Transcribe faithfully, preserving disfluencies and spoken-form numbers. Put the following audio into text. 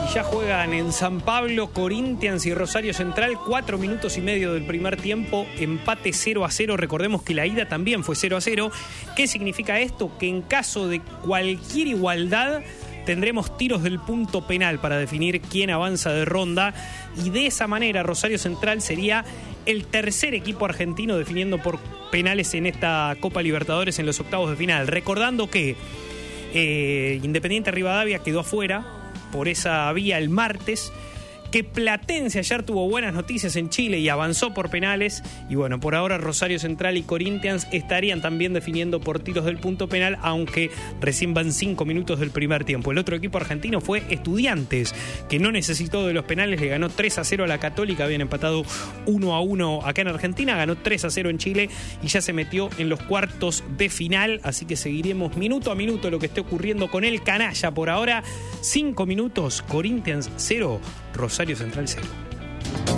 Y ya juegan en San Pablo Corinthians y Rosario Central, cuatro minutos y medio del primer tiempo, empate cero a cero. Recordemos que la ida también fue cero a cero. ¿Qué significa esto? Que en caso de cualquier igualdad tendremos tiros del punto penal para definir quién avanza de ronda, y de esa manera Rosario Central sería el tercer equipo argentino definiendo por penales en esta Copa Libertadores en los octavos de final. Recordando que eh, Independiente Rivadavia quedó afuera por esa vía el martes, que Platense ayer tuvo buenas noticias en Chile y avanzó por penales, y bueno, por ahora Rosario Central y Corinthians estarían también definiendo por tiros del punto penal, aunque recién van cinco minutos del primer tiempo. El otro equipo argentino fue Estudiantes, que no necesitó de los penales, le ganó tres a cero a la Católica, habían empatado uno a uno acá en Argentina, ganó tres a cero en Chile y ya se metió en los cuartos de final, así que seguiremos minuto a minuto lo que esté ocurriendo con el canalla. Por ahora, cinco minutos, Corinthians cero, Rosario Central cero.